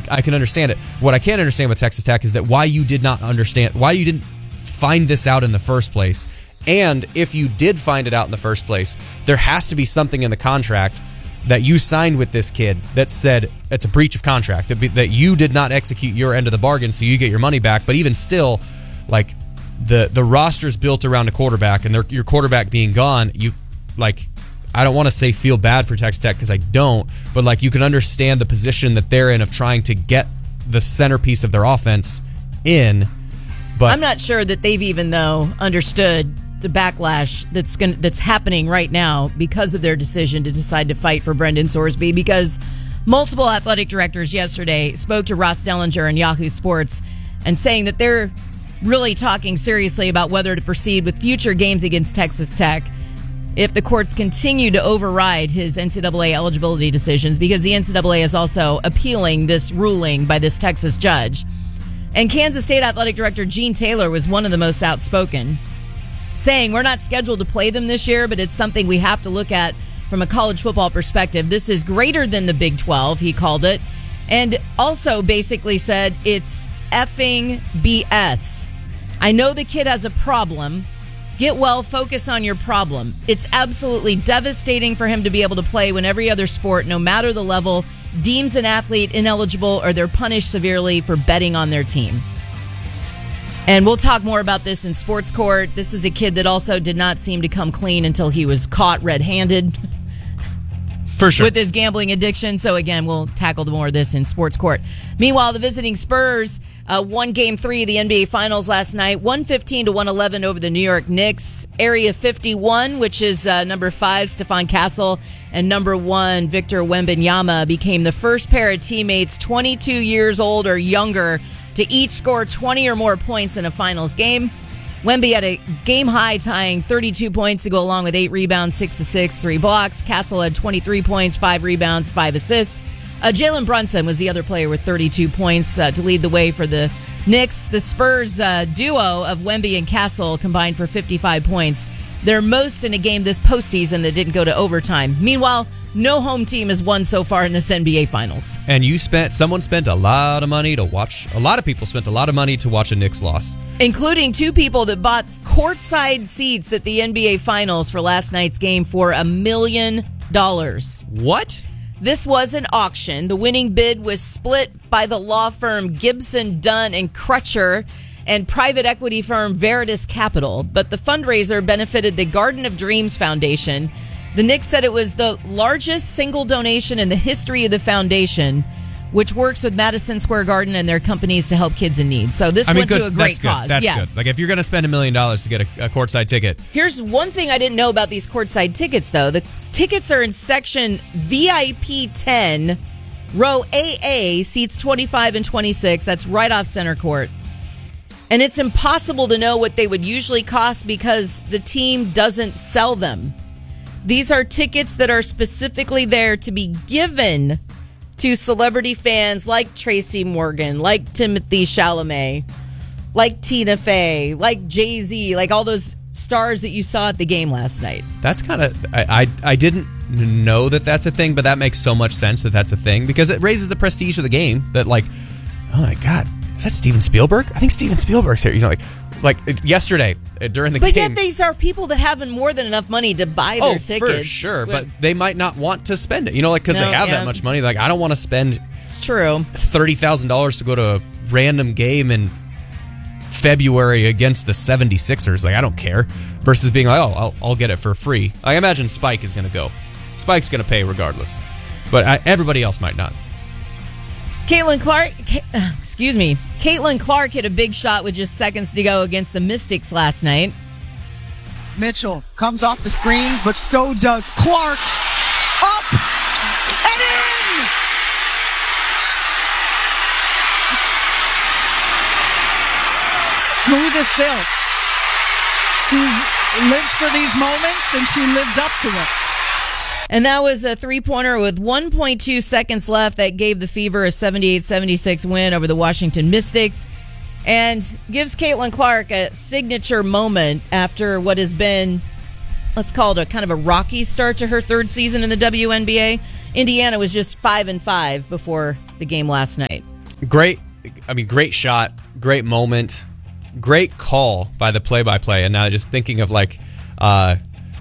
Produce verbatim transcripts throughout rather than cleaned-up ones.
I can understand it. What I can't understand with Texas Tech is that why you did not understand, why you didn't find this out in the first place. And if you did find it out in the first place, there has to be something in the contract that you signed with this kid that said it's a breach of contract, that, be, that you did not execute your end of the bargain, so you get your money back. But even still, like the the roster's built around a quarterback, and your quarterback being gone, you like I don't want to say feel bad for Texas Tech because I don't, but like you can understand the position that they're in of trying to get the centerpiece of their offense in. But I'm not sure that they've even though understood the backlash that's going that's happening right now because of their decision to decide to fight for Brendan Sorsby, because multiple athletic directors yesterday spoke to Ross Dellinger and Yahoo Sports and saying that they're really talking seriously about whether to proceed with future games against Texas Tech if the courts continue to override his N C double A eligibility decisions, because the N C double A is also appealing this ruling by this Texas judge. And Kansas State Athletic Director Gene Taylor was one of the most outspoken, saying we're not scheduled to play them this year, but it's something we have to look at from a college football perspective. This is greater than the Big twelve, he called it, and also basically said it's effing B S. I know the kid has a problem. Get well, focus on your problem. It's absolutely devastating for him to be able to play when every other sport, no matter the level, deems an athlete ineligible or they're punished severely for betting on their team. And we'll talk more about this in Sports Court. This is a kid that also did not seem to come clean until he was caught red-handed. For sure. With his gambling addiction. So again, we'll tackle more of this in Sports Court. Meanwhile, the visiting Spurs uh, won Game three of the N B A Finals last night, one fifteen to one eleven over the New York Knicks. Area fifty-one, which is uh, number five, Stephon Castle, and number one, Victor Wembanyama, became the first pair of teammates twenty-two years old or younger to each score twenty or more points in a finals game. Wemby had a game-high tying thirty-two points to go along with eight rebounds, six assists, three blocks. Castle had twenty-three points, five rebounds, five assists. Uh, Jalen Brunson was the other player with thirty-two points uh, to lead the way for the Knicks. The Spurs uh, duo of Wemby and Castle combined for fifty-five points. Their most in a game this postseason that didn't go to overtime. Meanwhile, no home team has won so far in this N B A Finals. And you spent, someone spent a lot of money to watch, a lot of people spent a lot of money to watch a Knicks loss. Including two people that bought courtside seats at the N B A Finals for last night's game for a million dollars. What? This was an auction. The winning bid was split by the law firm Gibson, Dunn and Crutcher and private equity firm Veritas Capital, but the fundraiser benefited the Garden of Dreams Foundation. The Knicks said it was the largest single donation in the history of the foundation, which works with Madison Square Garden and their companies to help kids in need. So this I mean, went good. to a great That's good. cause. That's yeah. good. Like if you're going to spend a million dollars to get a, a courtside ticket. Here's one thing I didn't know about these courtside tickets, though. The tickets are in section V I P ten, row A A, seats twenty-five and twenty-six. That's right off center court. And it's impossible to know what they would usually cost because the team doesn't sell them. These are tickets that are specifically there to be given to celebrity fans like Tracy Morgan, like Timothy Chalamet, like Tina Fey, like Jay-Z, like all those stars that you saw at the game last night. That's kind of, I, I I didn't know that that's a thing, but that makes so much sense that that's a thing because it raises the prestige of the game that like, oh my God, is that Steven Spielberg? I think Steven Spielberg's here. You know, like, like yesterday during the but game. But yet these are people that have more than enough money to buy their oh, tickets. for sure. But they might not want to spend it. You know, like because No, they have yeah. that much money. Like I don't want to spend. It's true. thirty thousand dollars to go to a random game in February against the seventy-sixers. Like I don't care. Versus being like, oh, I'll, I'll get it for free. I imagine Spike is going to go. Spike's going to pay regardless. But I, everybody else might not. Caitlin Clark, excuse me, Caitlin Clark hit a big shot with just seconds to go against the Mystics last night. Mitchell comes off the screens, but so does Clark. Up and in! Smooth as silk. She lives for these moments, and she lived up to it. And that was a three-pointer with one point two seconds left that gave the Fever a seventy-eight seventy-six win over the Washington Mystics and gives Caitlin Clark a signature moment after what has been, let's call it a kind of a rocky start to her third season in the W N B A. Indiana was just five and five before the game last night. Great, I mean, great shot, great moment, great call by the play-by-play. And now just thinking of like uh,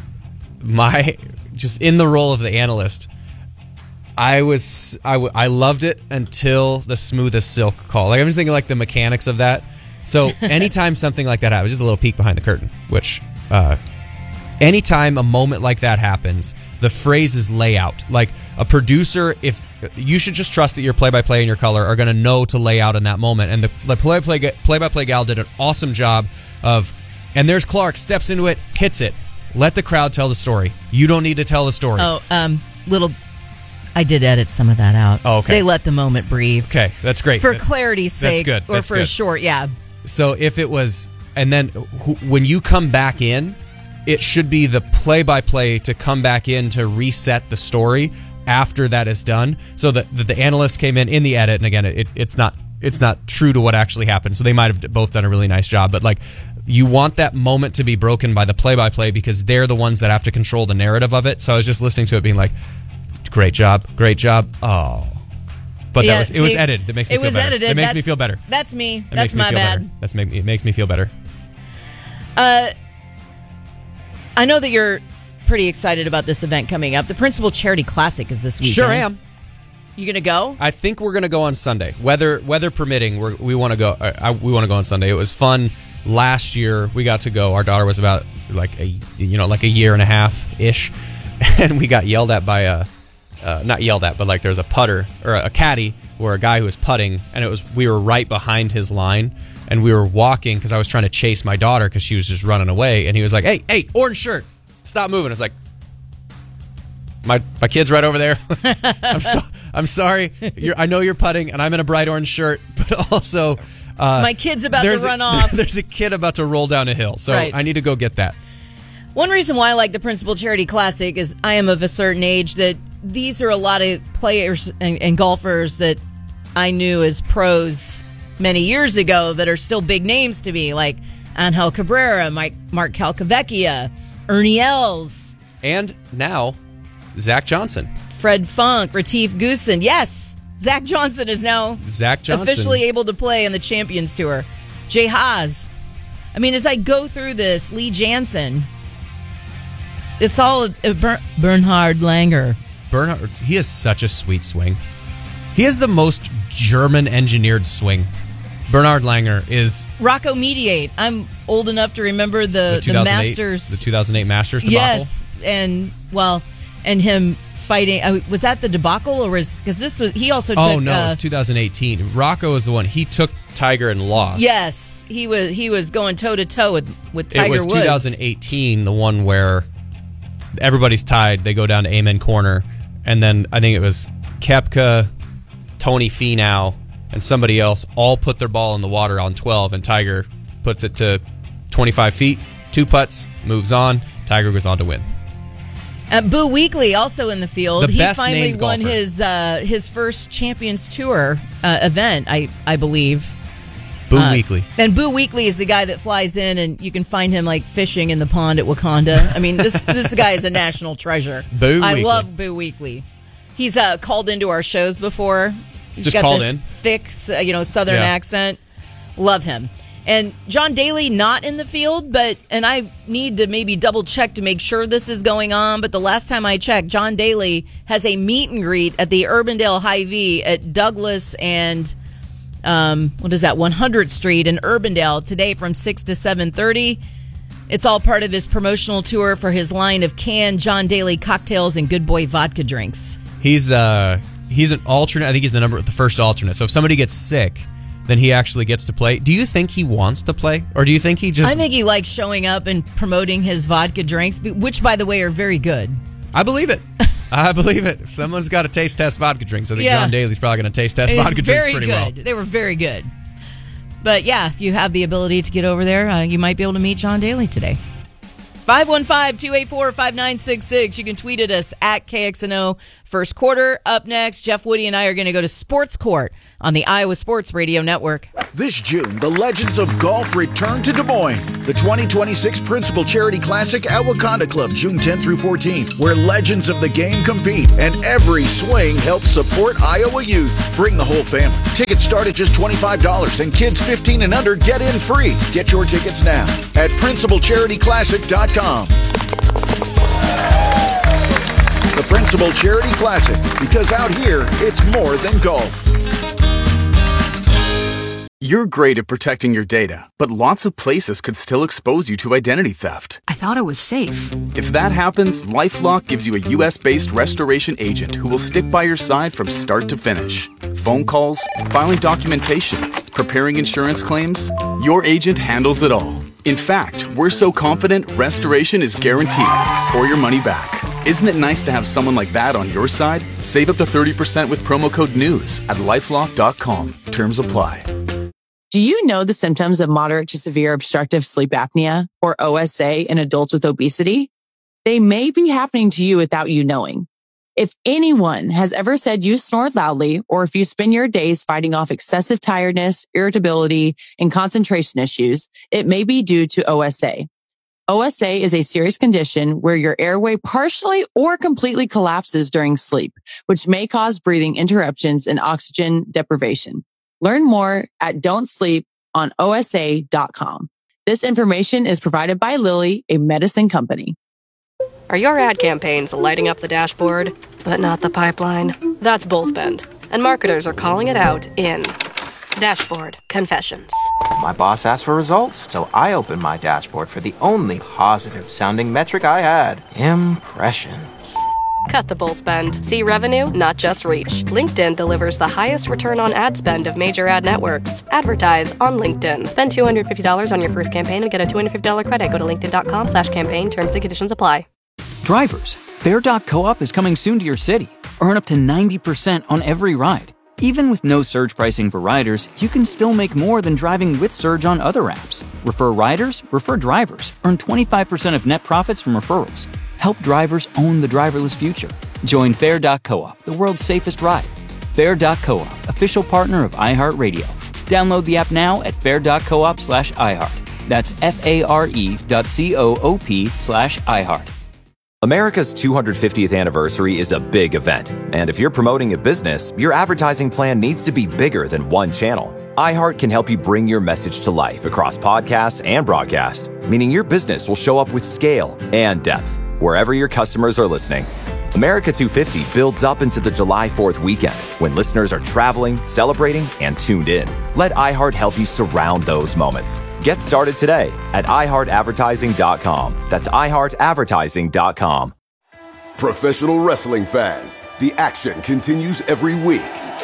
my, just in the role of the analyst, I was, I, w- I loved it until the smooth as silk call. Like I'm just thinking like the mechanics of that. So anytime something like that happens, just a little peek behind the curtain, which uh, anytime a moment like that happens, the phrase is layout. Like a producer, if you should just trust that your play-by-play and your color are going to know to lay out in that moment. And the, the play-by-play play-by-play gal did an awesome job of, and there's Clark, steps into it, hits it. Let the crowd tell the story. You don't need to tell the story. Oh, um, little... I did edit some of that out. Oh, okay. They let the moment breathe. Okay, that's great. For that's, clarity's sake. That's good. Or That's for good. a short, yeah. So if it was, and then wh- when you come back in, it should be the play-by-play to come back in to reset the story after that is done. So that, that the analyst came in in the edit, and again, it, it's not it's not true to what actually happened. So they might have both done a really nice job, but like you want that moment to be broken by the play-by-play because they're the ones that have to control the narrative of it. So I was just listening to it, being like, great job, great job. Oh. But Yeah, that was it see, was edited. That makes me it feel was better. edited. It makes me That's- feel better. That's me. It That's makes me my feel bad. better. That's make, it makes me feel better. Uh, I know that you're pretty excited about this event coming up. The Principal Charity Classic is this weekend. Sure am. You gonna go? I think we're gonna go on Sunday, weather weather permitting. We're, we want to go. I, I, we want to go on Sunday. It was fun last year. We got to go. Our daughter was about like a you know like a year and a half ish, and we got yelled at by a uh, not yelled at, but like there was a putter or a caddy or a guy who was putting, and it was we were right behind his line, and we were walking because I was trying to chase my daughter because she was just running away, and he was like, "Hey, hey, orange shirt, stop moving." It's like my my kid's right over there. I'm so. I'm sorry. You're, I know you're putting, and I'm in a bright orange shirt, but also uh, My kid's about to there's run a, off. There's a kid about to roll down a hill, so Right. I need to go get that. One reason why I like the Principal Charity Classic is I am of a certain age that these are a lot of players and, and golfers that I knew as pros many years ago that are still big names to me, like Angel Cabrera, Mike, Mark Calcavecchia, Ernie Els, And now, Zach Johnson. Fred Funk, Retief Goosen. Yes, Zach Johnson is now Zach Johnson. officially able to play in the Champions Tour. Jay Haas. I mean, as I go through this, Lee Jansen. It's all a, a Ber- Bernhard Langer. Bernhard, he has such a sweet swing. He has the most German-engineered swing. Bernhard Langer is Rocco Mediate. I'm old enough to remember the, the, the, two thousand eight, Masters. the two thousand eight Masters debacle. Yes, and well, and him fighting. Uh, was that the debacle, or was because this was he also? Oh took, no, uh, it's two thousand eighteen. Rocco is the one. He took Tiger and lost. Yes, he was. He was going toe to toe with with Tiger It was Woods. two thousand eighteen, the one where everybody's tied. They go down to Amen Corner, and then I think it was Koepka, Tony Finau, and somebody else all put their ball in the water on twelve, and Tiger puts it to twenty-five feet, two putts, moves on. Tiger goes on to win. Uh, Boo Weekley also in the field. The he best finally named won golfer. his uh, his first Champions Tour uh, event, I I believe. Boo Uh, Weekley. And Boo Weekley is the guy that flies in, and you can find him like fishing in the pond at Wakanda. I mean, this this guy is a national treasure. Boo I Weekley. love Boo Weekley. He's uh, called into our shows before. He's Just got called this in. thick, uh, you know, Southern Yeah. accent. Love him. And John Daly not in the field, but and I need to maybe double check to make sure this is going on. But the last time I checked, John Daly has a meet and greet at the Urbandale Hy-Vee at Douglas and um, what is that, one hundredth Street in Urbandale today from six to seven thirty. It's all part of his promotional tour for his line of canned John Daly cocktails and Good Boy vodka drinks. He's uh he's an alternate. I think he's the number the first alternate. So if somebody gets sick, then he actually gets to play. Do you think he wants to play, or do you think he just? I think he likes showing up and promoting his vodka drinks, which, by the way, are very good. I believe it. I believe it. If someone's got to taste test vodka drinks, I think Yeah. John Daly's probably going to taste test It's vodka drinks very pretty good. well. They were very good. But yeah, if you have the ability to get over there, uh, you might be able to meet John Daly today. five one five, two eight four, five nine six six. You can tweet at us at K X N O. First quarter up next. Jeff Woody and I are going to go to Sports Court on the Iowa Sports Radio Network. This June, the Legends of Golf return to Des Moines. The twenty twenty-six Principal Charity Classic at Wakanda Club, June tenth through fourteenth, where legends of the game compete and every swing helps support Iowa youth. Bring the whole family. Tickets start at just twenty-five dollars and kids fifteen and under get in free. Get your tickets now at principal charity classic dot com. The Principal Charity Classic, because out here, it's more than golf. You're great at protecting your data, but lots of places could still expose you to identity theft. I thought it was safe. If that happens, LifeLock gives you a U S-based restoration agent who will stick by your side from start to finish. Phone calls, filing documentation, preparing insurance claims, your agent handles it all. In fact, we're so confident restoration is guaranteed or your money back. Isn't it nice to have someone like that on your side? Save up to thirty percent with promo code NEWS at lifelock dot com. Terms apply. Do you know the symptoms of moderate to severe obstructive sleep apnea, or O S A, in adults with obesity? They may be happening to you without you knowing. If anyone has ever said you snore loudly, or if you spend your days fighting off excessive tiredness, irritability, and concentration issues, it may be due to O S A. O S A is a serious condition where your airway partially or completely collapses during sleep, which may cause breathing interruptions and oxygen deprivation. Learn more at don't sleep on O S A dot com. This information is provided by Lilly, a medicine company. Are your ad campaigns lighting up the dashboard, but not the pipeline? That's Bullspend, and marketers are calling it out in Dashboard Confessions. My boss asked for results, so I opened my dashboard for the only positive-sounding metric I had: impressions. Cut the bull spend. See revenue, not just reach. LinkedIn delivers the highest return on ad spend of major ad networks. Advertise on LinkedIn. Spend two hundred fifty dollars on your first campaign and get a two hundred fifty dollars credit. Go to linkedin.com slash campaign. Terms and conditions apply. Drivers, Fair dot coop is coming soon to your city. Earn up to ninety percent on every ride. Even with no surge pricing for riders, you can still make more than driving with Surge on other apps. Refer riders, refer drivers. Earn twenty-five percent of net profits from referrals. Help drivers own the driverless future. Join Fair dot coop, the world's safest ride. Fair dot coop, official partner of iHeartRadio. Download the app now at fair dot coop slash iHeart. That's F-A-R-E dot C-O-O-P slash iHeart. America's two hundred fiftieth anniversary is a big event, and if you're promoting a business, your advertising plan needs to be bigger than one channel. iHeart can help you bring your message to life across podcasts and broadcast, meaning your business will show up with scale and depth wherever your customers are listening. America two fifty builds up into the July fourth weekend when listeners are traveling, celebrating, and tuned in. Let iHeart help you surround those moments. Get started today at i heart advertising dot com. That's i heart advertising dot com. Professional wrestling fans, the action continues every week.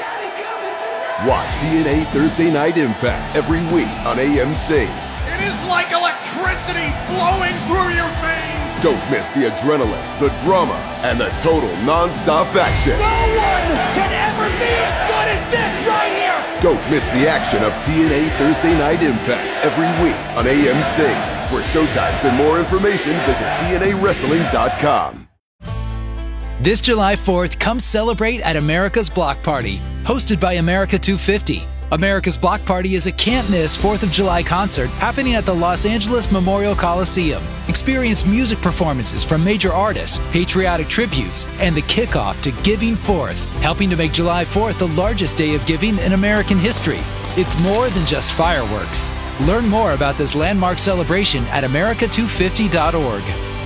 Watch T N A Thursday Night Impact every week on A M C. It is like electricity flowing through your veins. Don't miss the adrenaline, the drama, and the total non-stop action. No one can ever be as good as this right here. Don't miss the action of T N A Thursday Night Impact every week on A M C. For showtimes and more information, visit T N A wrestling dot com. This July fourth, come celebrate at America's Block Party, hosted by America two fifty. America's Block Party is a can't-miss fourth of July concert happening at the Los Angeles Memorial Coliseum. Experience music performances from major artists, patriotic tributes, and the kickoff to Giving Fourth, helping to make July fourth the largest day of giving in American history. It's more than just fireworks. Learn more about this landmark celebration at america two fifty dot org.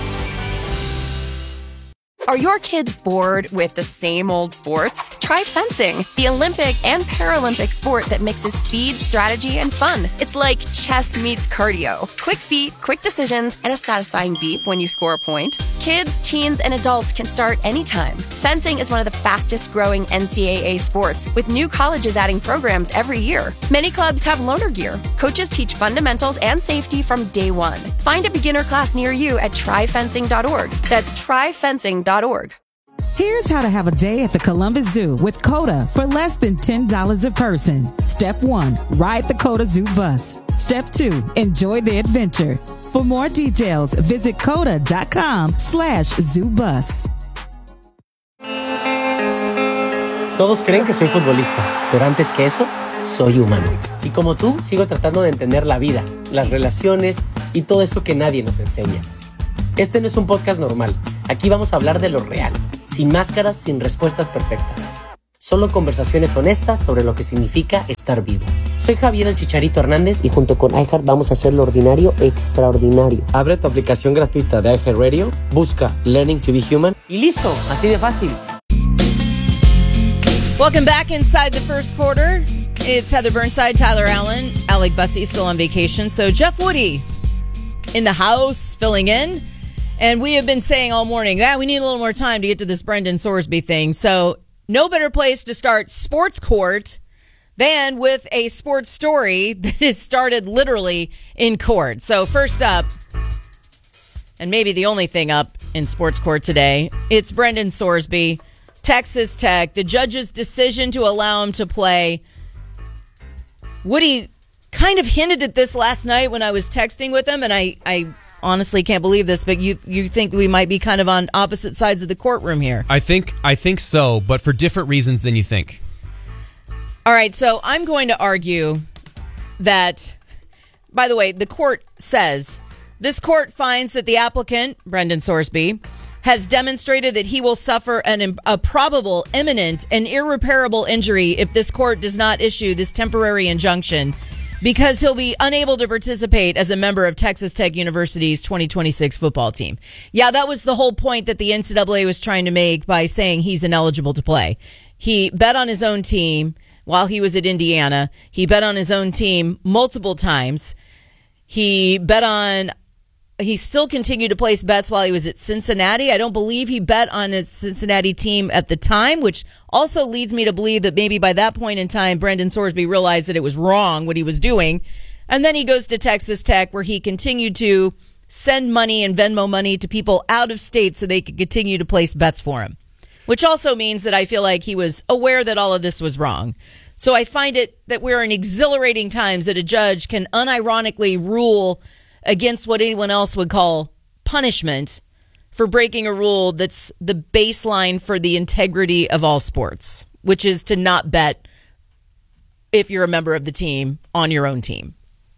Are your kids bored with the same old sports? Try fencing, the Olympic and Paralympic sport that mixes speed, strategy, and fun. It's like chess meets cardio. Quick feet, quick decisions, and a satisfying beep when you score a point. Kids, teens, and adults can start anytime. Fencing is one of the fastest growing N C double A sports, with new colleges adding programs every year. Many clubs have loaner gear. Coaches teach fundamentals and safety from day one. Find a beginner class near you at try fencing dot org. That's try fencing dot org. Here's how to have a day at the Columbus Zoo with COTA for less than ten dollars a person. Step one, ride the COTA Zoo bus. Step two, enjoy the adventure. For more details, visit coda dot com slash zoo bus. Todos creen que soy futbolista, pero antes que eso, soy humano. Y como tú, sigo tratando de entender la vida, las relaciones y todo eso que nadie nos enseña. Este no es un podcast normal. Aquí vamos a hablar de lo real, sin máscaras, sin respuestas perfectas. Solo conversaciones honestas sobre lo que significa estar vivo. Soy Javier el Chicharito Hernández y junto con iHeart vamos a hacer lo ordinario extraordinario. Abre tu aplicación gratuita de iHeartRadio, busca Learning to be Human y listo, así de fácil. Welcome back inside the first quarter. It's Heather Burnside, Tyler Allen, Alec Bussey still on vacation. So Jeff Woody in the house filling in. And we have been saying all morning, yeah, we need a little more time to get to this Brendan Sorsby thing. So no better place to start Sports Court than with a sports story that has started literally in court. So first up, and maybe the only thing up in Sports Court today, it's Brendan Sorsby, Texas Tech, the judge's decision to allow him to play. Woody kind of hinted at this last night when I was texting with him, and I, I honestly can't believe this, but you you think we might be kind of on opposite sides of the courtroom here. I think I think so, but for different reasons than you think. All right, so I'm going to argue that, by the way, the court says, this court finds that the applicant, Brendan Sorsby, has demonstrated that he will suffer an, a probable, imminent, and irreparable injury if this court does not issue this temporary injunction, because he'll be unable to participate as a member of Texas Tech University's twenty twenty-six football team. Yeah, that was the whole point that the N C double A was trying to make by saying he's ineligible to play. He bet on his own team while he was at Indiana. He bet on his own team multiple times. He bet on... He still continued to place bets while he was at Cincinnati. I don't believe he bet on his Cincinnati team at the time, which also leads me to believe that maybe by that point in time, Brendan Sorsby realized that it was wrong what he was doing. And then he goes to Texas Tech, where he continued to send money and Venmo money to people out of state so they could continue to place bets for him, which also means that I feel like he was aware that all of this was wrong. So I find it that we're in exhilarating times that a judge can unironically rule against what anyone else would call punishment for breaking a rule that's the baseline for the integrity of all sports, which is to not bet if you're a member of the team on your own team.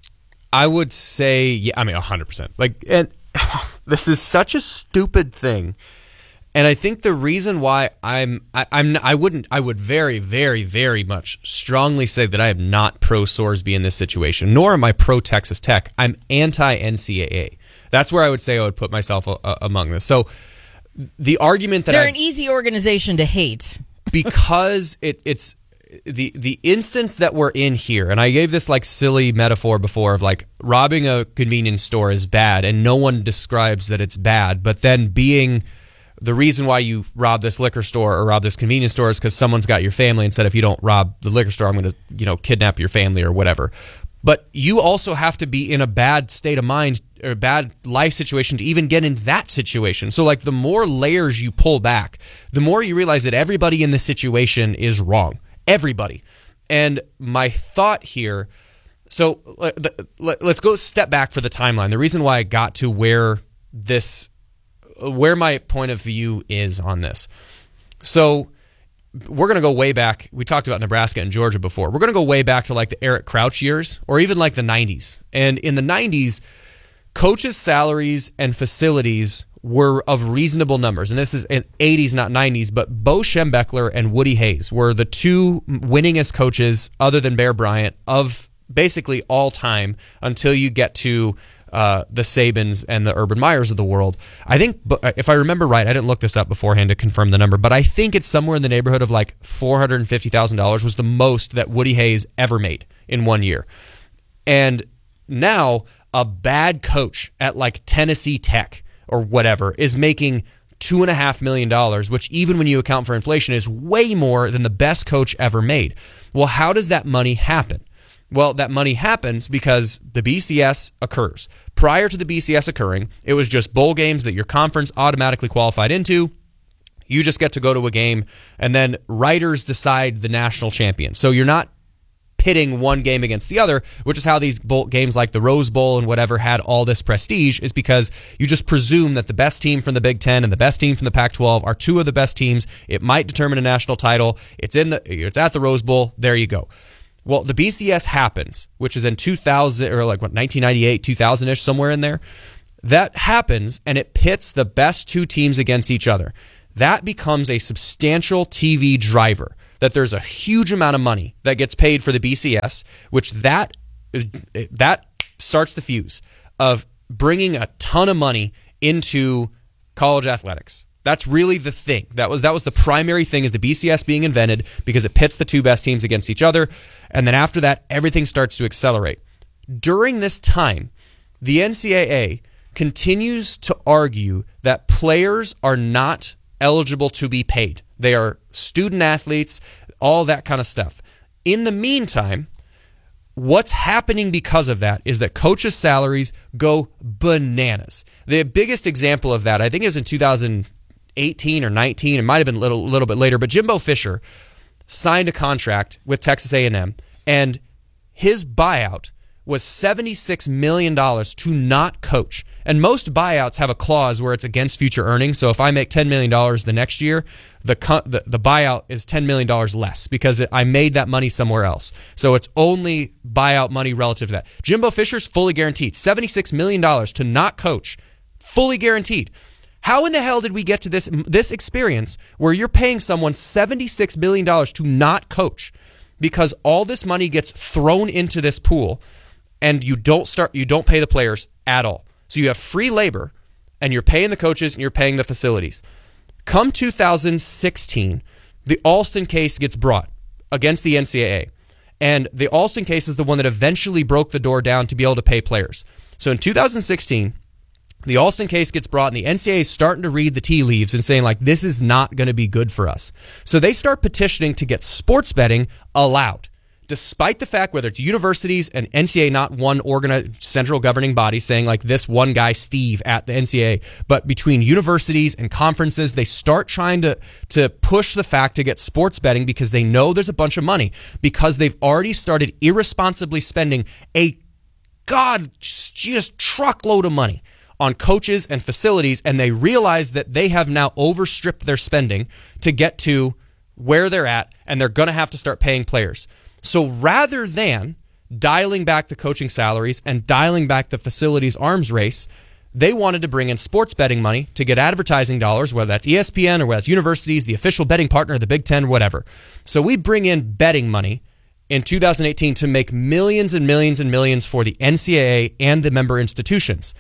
I would say, yeah, I mean, one hundred percent. Like, and this is such a stupid thing. And I think the reason why I'm, I, I'm, I wouldn't, I would very, very, very much strongly say that I am not pro Sorsby in this situation, nor am I pro Texas Tech. I'm anti N C double A. That's where I would say I would put myself uh, among this. So the argument that they're I've, an easy organization to hate because it, it's the the instance that we're in here, and I gave this like silly metaphor before of like robbing a convenience store is bad, and no one describes that it's bad, but then being the reason why you rob this liquor store or rob this convenience store is because someone's got your family and said, if you don't rob the liquor store, I'm going to, you know, kidnap your family or whatever. But you also have to be in a bad state of mind or a bad life situation to even get in that situation. So like the more layers you pull back, the more you realize that everybody in this situation is wrong. Everybody. And my thought here, so let's go step back for the timeline. The reason why I got to where this where my point of view is on this. So we're going to go way back. We talked about Nebraska and Georgia before. We're going to go way back to like the Eric Crouch years or even like the nineties. And in the nineties, coaches' salaries and facilities were of reasonable numbers. And this is in eighties, not nineties, but Bo Schembechler and Woody Hayes were the two winningest coaches other than Bear Bryant of basically all time until you get to Uh, the Sabans and the Urban Meyers of the world. I think, if I remember right, I didn't look this up beforehand to confirm the number, but I think it's somewhere in the neighborhood of like four hundred fifty thousand dollars was the most that Woody Hayes ever made in one year. And now a bad coach at like Tennessee Tech or whatever is making two and a half million dollars, which even when you account for inflation is way more than the best coach ever made. Well, how does that money happen? Well, that money happens because the B C S occurs. Prior to the B C S occurring, it was just bowl games that your conference automatically qualified into. You just get to go to a game, and then writers decide the national champion. So you're not pitting one game against the other, which is how these bowl games like the Rose Bowl and whatever had all this prestige, is because you just presume that the best team from the Big Ten and the best team from the Pac twelve are two of the best teams. It might determine a national title. It's in the it's at the Rose Bowl. There you go. Well, the B C S happens, which is in two thousand or like what nineteen ninety-eight, two thousand-ish, somewhere in there. That happens, and it pits the best two teams against each other. That becomes a substantial T V driver, that there's a huge amount of money that gets paid for the B C S, which that that starts the fuse of bringing a ton of money into college athletics. That's really the thing. That was that was the primary thing, is the B C S being invented because it pits the two best teams against each other. And then after that, everything starts to accelerate. During this time, the N C double A continues to argue that players are not eligible to be paid. They are student athletes, all that kind of stuff. In the meantime, what's happening because of that is that coaches' salaries go bananas. The biggest example of that, I think, is in two thousand eighteen or nineteen. It might have been a little, little bit later, but Jimbo Fisher signed a contract with Texas A and M, and his buyout was seventy-six million dollars to not coach. And most buyouts have a clause where it's against future earnings. So if I make ten million dollars the next year, the the, the buyout is ten million dollars less because it, I made that money somewhere else. So it's only buyout money relative to that. Jimbo Fisher's fully guaranteed. seventy-six million dollars to not coach. Fully guaranteed. How in the hell did we get to this this experience where you're paying someone seventy-six million dollars to not coach because all this money gets thrown into this pool and you don't start you don't pay the players at all? So you have free labor and you're paying the coaches and you're paying the facilities. Come two thousand sixteen, the Alston case gets brought against the N C double A. And the Alston case is the one that eventually broke the door down to be able to pay players. So in two thousand sixteen, the Alston case gets brought, and the N C double A is starting to read the tea leaves and saying, like, this is not going to be good for us. So they start petitioning to get sports betting allowed, despite the fact whether it's universities and N C double A, not one organized central governing body saying, like, this one guy, Steve, at the N C double A, but between universities and conferences, they start trying to, to push the fact to get sports betting because they know there's a bunch of money, because they've already started irresponsibly spending a god just truckload of money on coaches and facilities, and they realize that they have now overstripped their spending to get to where they're at, and they're going to have to start paying players. So rather than dialing back the coaching salaries and dialing back the facilities arms race, they wanted to bring in sports betting money to get advertising dollars, whether that's E S P N or whether that's universities, the official betting partner of the Big Ten, whatever. So we bring in betting money in two thousand eighteen to make millions and millions and millions for the N C double A and the member institutions.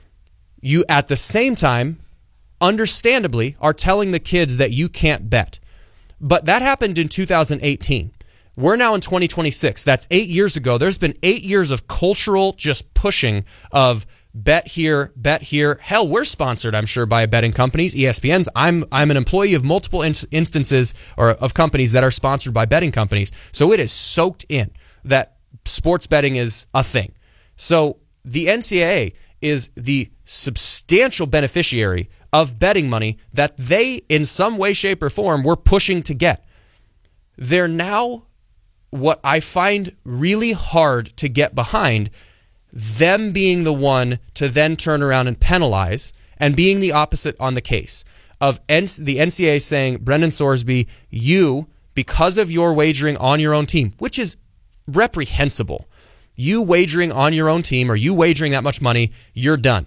You, at the same time, understandably, are telling the kids that you can't bet. But that happened in two thousand eighteen. We're now in twenty twenty-six. That's eight years ago. There's been eight years of cultural just pushing of bet here, bet here. Hell, we're sponsored, I'm sure, by betting companies, E S P N's. I'm I'm an employee of multiple ins- instances or of companies that are sponsored by betting companies. So it is soaked in that sports betting is a thing. So the N C double A is the substantial beneficiary of betting money that they, in some way, shape, or form, were pushing to get. They're now, what I find really hard to get behind, them being the one to then turn around and penalize, and being the opposite on the case of N- the N C double A saying, Brendan Sorsby, you, because of your wagering on your own team, which is reprehensible, you wagering on your own team or you wagering that much money, you're done.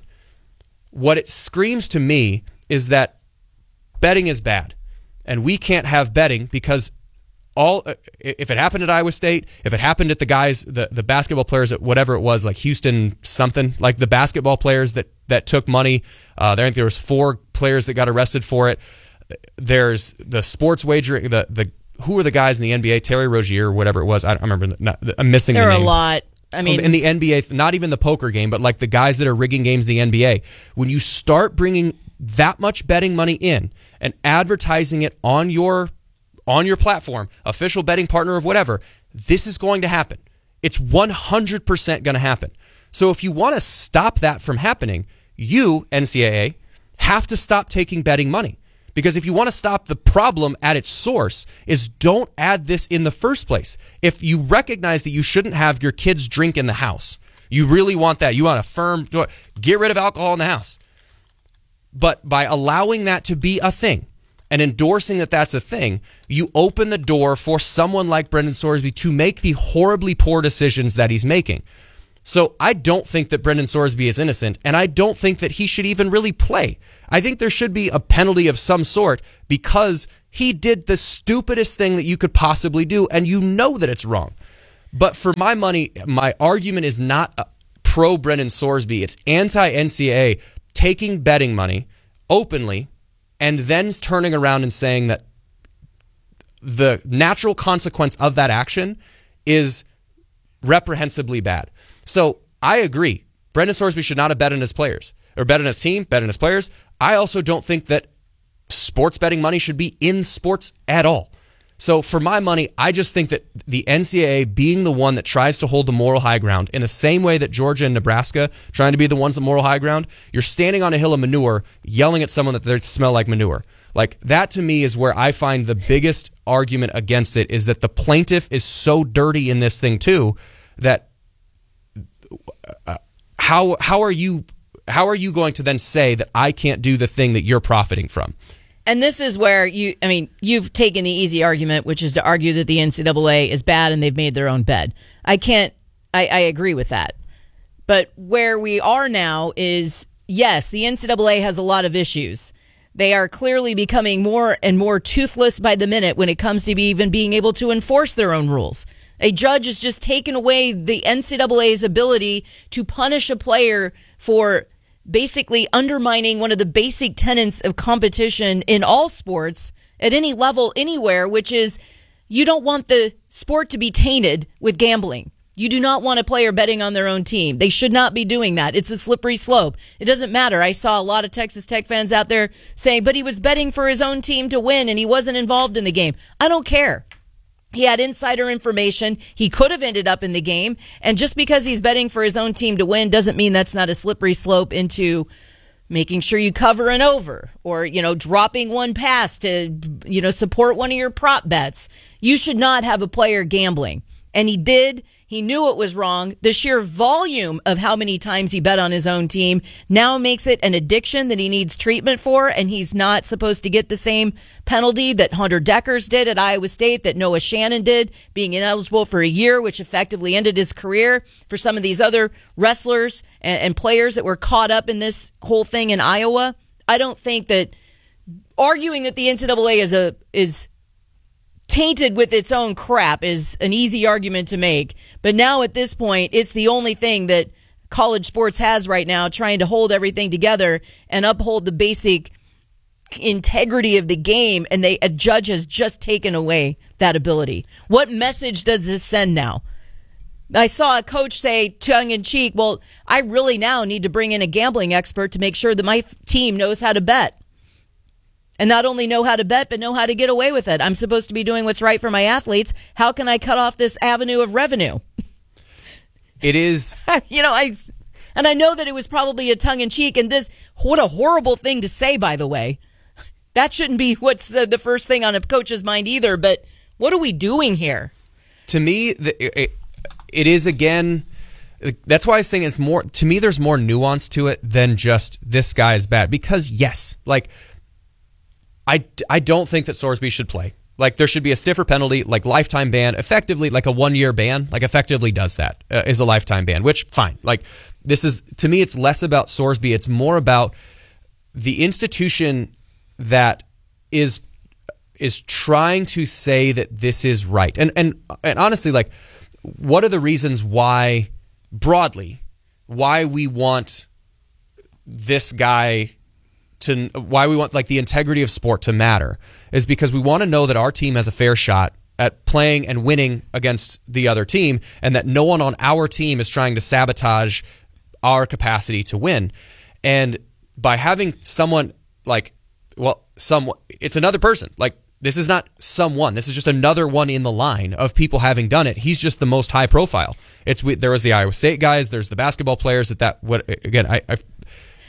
What it screams to me is that betting is bad, and we can't have betting because all if it happened at Iowa State, if it happened at the guys, the, the basketball players at whatever it was, like Houston something, like the basketball players that, that took money, uh, I think there was four players that got arrested for it. There's the sports wagering, the the who were the guys in the N B A, Terry Rozier or whatever it was. I don't remember. Not, I'm missing there the are name. a lot. I mean, in the N B A, not even the poker game, but like the guys that are rigging games in the N B A. When you start bringing that much betting money in and advertising it on your on your platform, official betting partner of whatever, this is going to happen. It's one hundred percent going to happen. So if you want to stop that from happening, you, N C double A, have to stop taking betting money, Because if you want to stop the problem at its source, is don't add this in the first place. If you recognize that you shouldn't have your kids drink in the house, you really want that, you want a firm, get rid of alcohol in the house. But by allowing that to be a thing and endorsing that that's a thing, you open the door for someone like Brendan Sorsby to make the horribly poor decisions that he's making. So I don't think that Brendan Sorsby is innocent, and I don't think that he should even really play. I think there should be a penalty of some sort because he did the stupidest thing that you could possibly do, and you know that it's wrong. But for my money, my argument is not pro Brendan Sorsby. It's anti-N C double A taking betting money openly and then turning around and saying that the natural consequence of that action is reprehensibly bad. So I agree. Brendan Sorsby should not have bet on his players or bet on his team, bet on his players. I also don't think that sports betting money should be in sports at all. So for my money, I just think that the N C double A being the one that tries to hold the moral high ground in the same way that Georgia and Nebraska trying to be the ones at moral high ground, you're standing on a hill of manure yelling at someone that they smell like manure. Like that to me is where I find the biggest argument against it, is that the plaintiff is so dirty in this thing too that uh, how how are you how are you going to then say that I can't do the thing that you're profiting from? And this is where you, I mean, you've taken the easy argument, which is to argue that the N C double A is bad and they've made their own bed. I can't, I, I agree with that. But where we are now is, yes, the N C double A has a lot of issues. They are clearly becoming more and more toothless by the minute when it comes to be even being able to enforce their own rules. A judge has just taken away the N C double A's ability to punish a player for basically undermining one of the basic tenets of competition in all sports at any level, anywhere, which is you don't want the sport to be tainted with gambling. You do not want a player betting on their own team. They should not be doing that. It's a slippery slope. It doesn't matter. I saw a lot of Texas Tech fans out there saying, but he was betting for his own team to win and he wasn't involved in the game. I don't care. He had insider information. He could have ended up in the game. And just because he's betting for his own team to win doesn't mean that's not a slippery slope into making sure you cover an over or, you know, dropping one pass to, you know, support one of your prop bets. You should not have a player gambling. And he did. He knew it was wrong. The sheer volume of how many times he bet on his own team now makes it an addiction that he needs treatment for, and he's not supposed to get the same penalty that Hunter Deckers did at Iowa State, that Noah Shannon did, being ineligible for a year, which effectively ended his career. For some of these other wrestlers and, and players that were caught up in this whole thing in Iowa, I don't think that arguing that the N C double A is a is tainted with its own crap is an easy argument to make. But now at this point, it's the only thing that college sports has right now, trying to hold everything together and uphold the basic integrity of the game. And they a judge has just taken away that ability. What message does this send now? I saw a coach say, tongue in cheek, well, I really now need to bring in a gambling expert to make sure that my team knows how to bet. And not only know how to bet, but know how to get away with it. I'm supposed to be doing what's right for my athletes. How can I cut off this avenue of revenue? It is. You know, I and I know that it was probably a tongue-in-cheek, and this, what a horrible thing to say, by the way. That shouldn't be what's uh, the first thing on a coach's mind either, but what are we doing here? To me, the, it, it is, again, that's why I was saying it's more, to me, there's more nuance to it than just this guy is bad. Because, yes, like, I, I don't think that Sorsby should play. Like, there should be a stiffer penalty, like lifetime ban, effectively like a one-year ban, like effectively does that, uh, is a lifetime ban, which, fine. Like, this is, to me, it's less about Sorsby. It's more about the institution that is is trying to say that this is right. And, and, and honestly, like, what are the reasons why, broadly, why we want this guy to, why we want like the integrity of sport to matter, is because we want to know that our team has a fair shot at playing and winning against the other team, and that no one on our team is trying to sabotage our capacity to win. And by having someone like, well, some, it's another person. Like, this is not someone. This is just another one in the line of people having done it. He's just the most high profile. It's there was the Iowa State guys. There's the basketball players. That that what again? I. I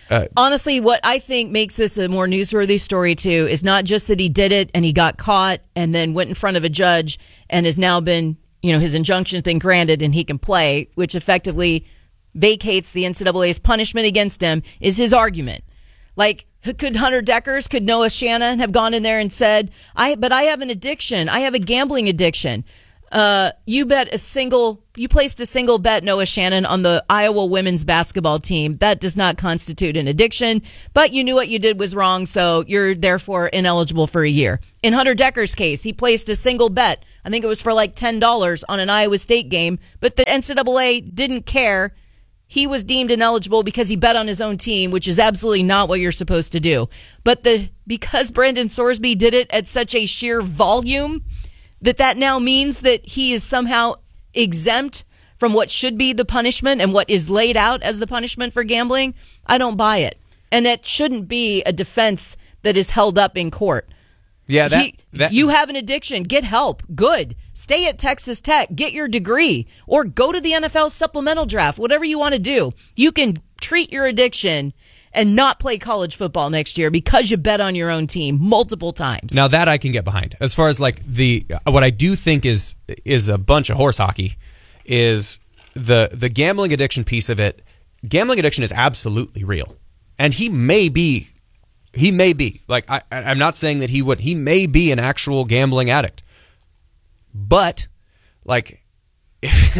Uh, Honestly, what I think makes this a more newsworthy story, too, is not just that he did it and he got caught and then went in front of a judge and has now been, you know, his injunction's been granted and he can play, which effectively vacates the N C double A's punishment against him, is his argument. Like, could Hunter Deckers, could Noah Shannon have gone in there and said, "I, but I have an addiction. I have a gambling addiction." Uh, you bet a single, you placed a single bet, Noah Shannon, on the Iowa women's basketball team. That does not constitute an addiction, but you knew what you did was wrong, so you're therefore ineligible for a year. In Hunter Decker's case, he placed a single bet. I think it was for like ten dollars on an Iowa State game, but the N C double A didn't care. He was deemed ineligible because he bet on his own team, which is absolutely not what you're supposed to do. But the because Brendan Sorsby did it at such a sheer volume, that that now means that he is somehow exempt from what should be the punishment and what is laid out as the punishment for gambling, I don't buy it. And that shouldn't be a defense that is held up in court. Yeah, that, he, that you have an addiction. Get help. Good. Stay at Texas Tech. Get your degree. Or go to the N F L supplemental draft. Whatever you want to do. You can treat your addiction and not play college football next year because you bet on your own team multiple times. Now that I can get behind. As far as like the what I do think is is a bunch of horse hockey is the the gambling addiction piece of it. Gambling addiction is absolutely real, and he may be he may be like I, I'm not saying that he would. He may be an actual gambling addict, but like if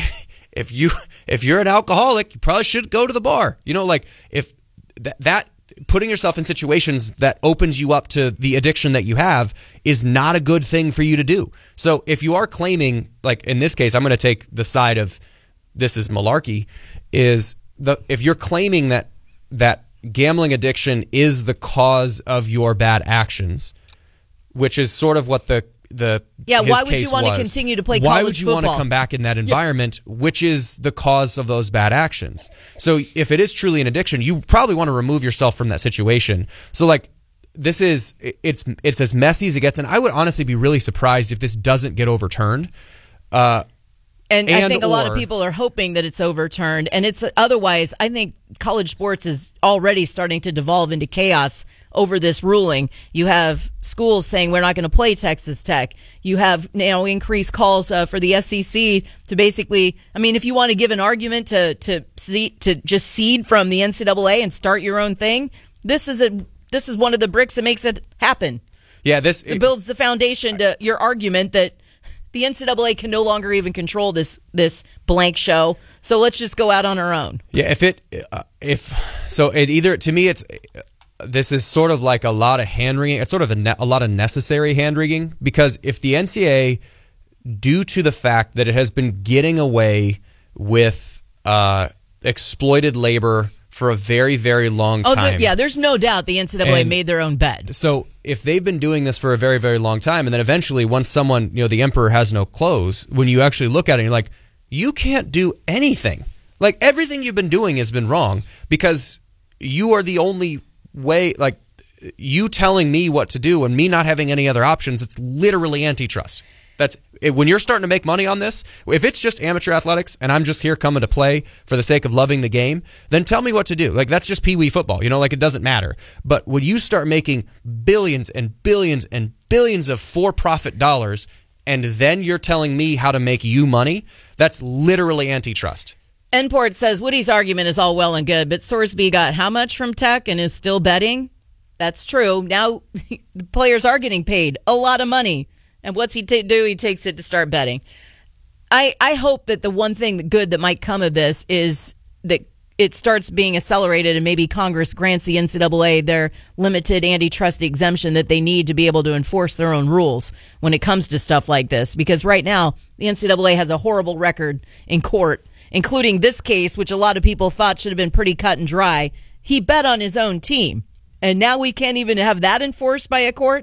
if you if you're an alcoholic, you probably should go to the bar. You know, like if that that putting yourself in situations that opens you up to the addiction that you have is not a good thing for you to do. So if you are claiming, like in this case, I'm going to take the side of this is malarkey, is the if you're claiming that that gambling addiction is the cause of your bad actions, which is sort of what the the yeah his why would case you want to was. continue to play why college would you football? want to come back in that environment, yeah. which is the cause of those bad actions? So if it is truly an addiction, you probably want to remove yourself from that situation. So like this is it's it's as messy as it gets, and I would honestly be really surprised if this doesn't get overturned. Uh, And, and I think a lot of or- people are hoping that it's overturned. And it's otherwise, I think college sports is already starting to devolve into chaos over this ruling. You have schools saying we're not going to play Texas Tech. You have now increased calls uh, for the S E C to basically, I mean, if you want to give an argument to to see, to just cede from the N C double A and start your own thing, this is a this is one of the bricks that makes it happen. Yeah, this it builds the foundation to your argument that the N C double A can no longer even control this this blank show, so let's just go out on our own. Yeah, if it, uh, if so, it either to me it's uh, this is sort of like a lot of hand wringing. It's sort of a, ne- a lot of necessary hand wringing because if the N C double A, due to the fact that it has been getting away with uh, exploited labor for a very, very long Oh, time. there, yeah, there's no doubt the N C double A And made their own bed. So if they've been doing this for a very, very long time, and then eventually once someone, you know, the emperor has no clothes, when you actually look at it, you're like, you can't do anything. Like everything you've been doing has been wrong because you are the only way, like you telling me what to do and me not having any other options, it's literally antitrust. That's when you're starting to make money on this. If it's just amateur athletics and I'm just here coming to play for the sake of loving the game, then tell me what to do. Like that's just peewee football, you know, like it doesn't matter. But when you start making billions and billions and billions of for-profit dollars and then you're telling me how to make you money, that's literally antitrust. Nport says Woody's argument is all well and good, but Sorsby got how much from Tech and is still betting? That's true. Now the players are getting paid a lot of money. And what's he t- do? He takes it to start betting. I, I hope that the one thing that good that might come of this is that it starts being accelerated and maybe Congress grants the N C double A their limited antitrust exemption that they need to be able to enforce their own rules when it comes to stuff like this. Because right now, the N C double A has a horrible record in court, including this case, which a lot of people thought should have been pretty cut and dry. He bet on his own team. And now we can't even have that enforced by a court?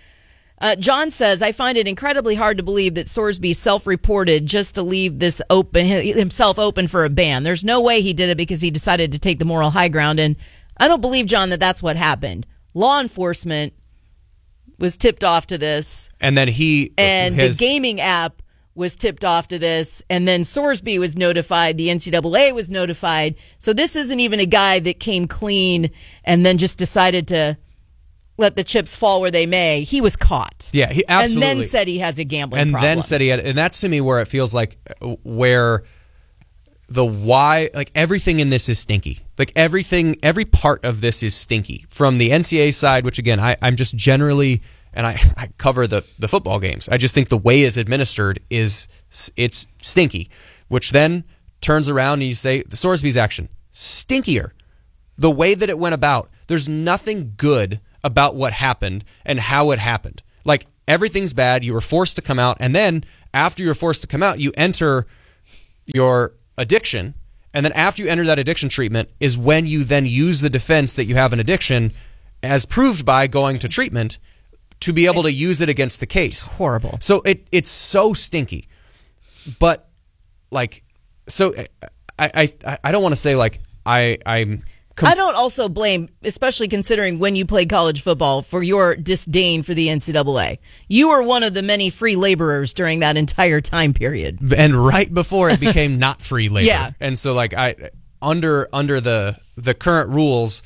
Uh, John says, I find it incredibly hard to believe that Sorsby self-reported just to leave this open himself open for a ban. There's no way he did it because he decided to take the moral high ground. And I don't believe, John, that that's what happened. Law enforcement was tipped off to this. And then he... And his, the gaming app was tipped off to this, and then Sorsby was notified, the N C double A was notified. So this isn't even a guy that came clean and then just decided to let the chips fall where they may. He was caught. Yeah, he absolutely. And then said he has a gambling and problem. And then said he had, and that's to me where it feels like where the why, like everything in this is stinky. Like everything, every part of this is stinky. From the N C double A side, which again, I, I'm just generally, and I, I cover the, the football games. I just think the way it's administered is, it's stinky, which then turns around and you say, the Sorsby's action, stinkier. The way that it went about, there's nothing good about what happened and how it happened. Like everything's bad. You were forced to come out. And then after you're forced to come out, you enter your addiction. And then after you enter that addiction treatment is when you then use the defense that you have an addiction as proved by going to treatment to be able to use it against the case. It's horrible. So it it's so stinky. But like, so I I, I don't want to say like I I'm I don't also blame, especially considering when you played college football, for your disdain for the N C double A. You were one of the many free laborers during that entire time period. And right before it became not free labor. Yeah. And so like I under under the the current rules,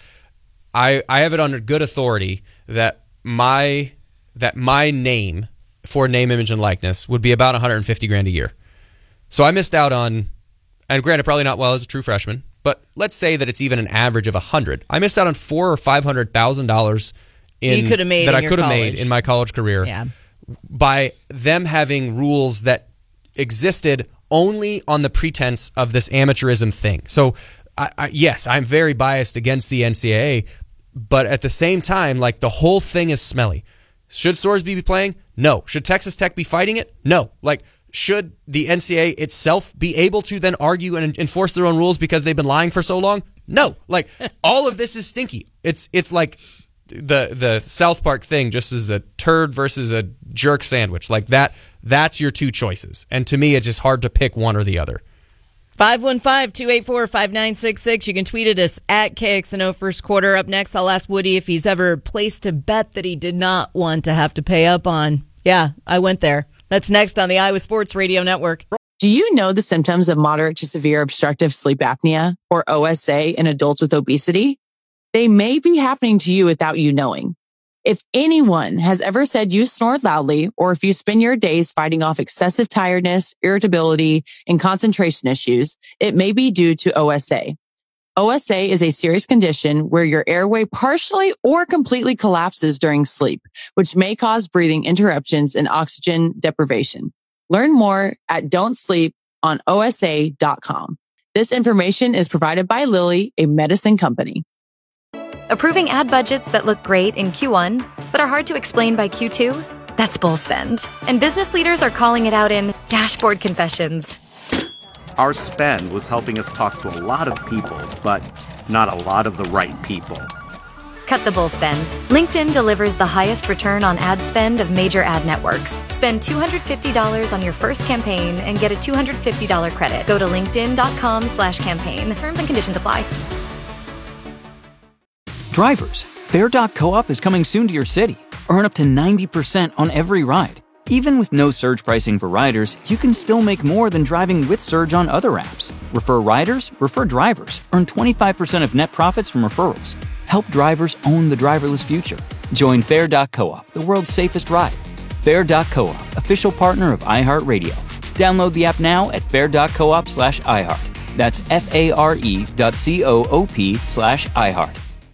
I I have it under good authority that my that my name for name, image, and likeness would be about one hundred fifty grand a year. So I missed out on, and granted, probably not well as a true freshman, but let's say that it's even an average of a hundred. I missed out on four or five hundred thousand dollars in you could have made that in I your could have college. made in my college career Yeah. by them having rules that existed only on the pretense of this amateurism thing. So, I, I, yes, I'm very biased against the N C double A, but at the same time, like the whole thing is smelly. Should Sorsby be playing? No. Should Texas Tech be fighting it? No. Like, should the N C double A itself be able to then argue and enforce their own rules because they've been lying for so long? No. Like, all of this is stinky. It's it's like the the South Park thing, just as a turd versus a jerk sandwich. Like that. That's your two choices. And to me, it's just hard to pick one or the other. five one five, two eight four, five nine six six. You can tweet at us at K X N O First Quarter. Up next, I'll ask Woody if he's ever placed a bet that he did not want to have to pay up on. Yeah, I went there. That's next on the Iowa Sports Radio Network. Do you know the symptoms of moderate to severe obstructive sleep apnea, or O S A, in adults with obesity? They may be happening to you without you knowing. If anyone has ever said you snored loudly, or if you spend your days fighting off excessive tiredness, irritability, and concentration issues, it may be due to O S A. O S A is a serious condition where your airway partially or completely collapses during sleep, which may cause breathing interruptions and oxygen deprivation. Learn more at don't sleep on O S A dot com. This information is provided by Lilly, a medicine company. Approving ad budgets that look great in Q one, but are hard to explain by Q two? That's bull spend. And business leaders are calling it out in dashboard confessions. Our spend was helping us talk to a lot of people, but not a lot of the right people. Cut the bull spend. LinkedIn delivers the highest return on ad spend of major ad networks. Spend two hundred fifty dollars on your first campaign and get a two hundred fifty dollars credit. Go to linkedin.com slash campaign. Terms and conditions apply. Drivers, Fair dot coop is coming soon to your city. Earn up to ninety percent on every ride. Even with no surge pricing for riders, you can still make more than driving with Surge on other apps. Refer riders, refer drivers. Earn twenty-five percent of net profits from referrals. Help drivers own the driverless future. Join Fair dot coop, the world's safest ride. Fair dot coop, official partner of iHeartRadio. Download the app now at fair dot coop slash iHeart. That's F-A-R-E dot C-O-O-P slash iHeart.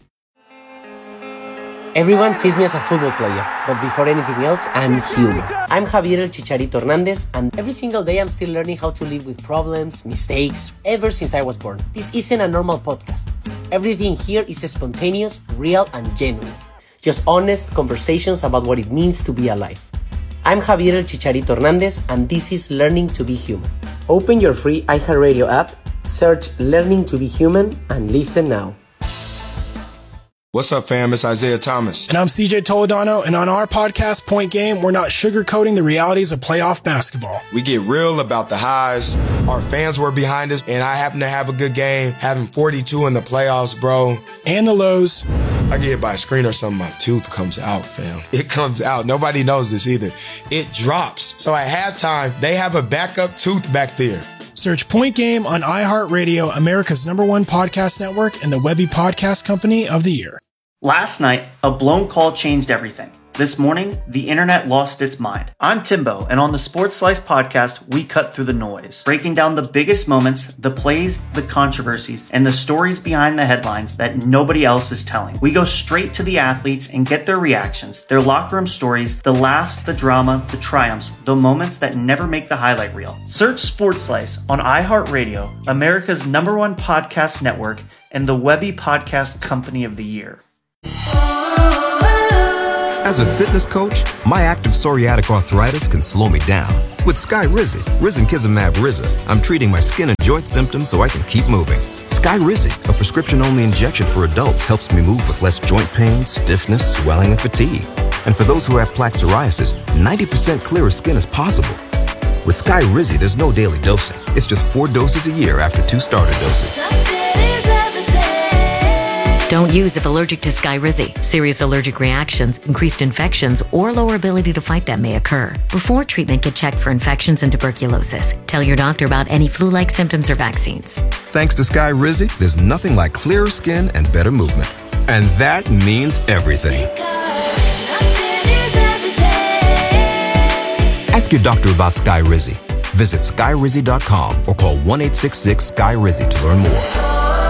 Everyone sees me as a football player, but before anything else, I'm human. I'm Javier El Chicharito Hernandez, and every single day I'm still learning how to live with problems, mistakes, ever since I was born. This isn't a normal podcast. Everything here is spontaneous, real, and genuine. Just honest conversations about what it means to be alive. I'm Javier El Chicharito Hernandez, and this is Learning to Be Human. Open your free iHeartRadio app, search Learning to Be Human, and listen now. What's up, fam? It's Isaiah Thomas. And I'm C J Toledano, and on our podcast, Point Game, we're not sugarcoating the realities of playoff basketball. We get real about the highs. Our fans were behind us, and I happened to have a good game, having forty-two in the playoffs, bro. And the lows. I get hit by a screen or something, my tooth comes out, fam. It comes out. Nobody knows this either. It drops. So at halftime, they have a backup tooth back there. Search Point Game on iHeartRadio, America's number one podcast network, and the Webby Podcast Company of the Year. Last night, a blown call changed everything. This morning, the internet lost its mind. I'm Timbo, and on the Sports Slice podcast, we cut through the noise, breaking down the biggest moments, the plays, the controversies, and the stories behind the headlines that nobody else is telling. We go straight to the athletes and get their reactions, their locker room stories, the laughs, the drama, the triumphs, the moments that never make the highlight reel. Search Sports Slice on iHeartRadio, America's number one podcast network, and the Webby Podcast Company of the Year. As a fitness coach, my active psoriatic arthritis can slow me down. With Skyrizi, Risankizumab Riza, I'm treating my skin and joint symptoms so I can keep moving. Skyrizi, a prescription-only injection for adults, helps me move with less joint pain, stiffness, swelling, and fatigue. And for those who have plaque psoriasis, ninety percent clearer skin is possible. With Skyrizi, there's no daily dosing. It's just four doses a year after two starter doses. Don't use if allergic to Skyrizi. Serious allergic reactions, increased infections, or lower ability to fight them may occur. Before treatment, get checked for infections and tuberculosis. Tell your doctor about any flu-like symptoms or vaccines. Thanks to Skyrizi, there's nothing like clearer skin and better movement. And that means everything. Ask your doctor about Skyrizi. Visit Skyrizi dot com or call one eight six six Sky Rizi to learn more.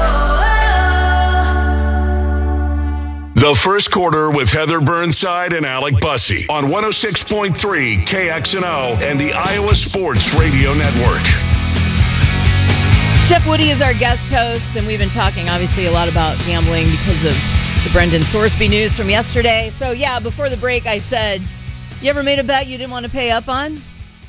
The First Quarter with Heather Burnside and Alec Bussey on one oh six point three K X N O and the Iowa Sports Radio Network. Jeff Woody is our guest host, and we've been talking, obviously, a lot about gambling because of the Brendan Sorsby news from yesterday. So, yeah, before the break, I said, you ever made a bet you didn't want to pay up on?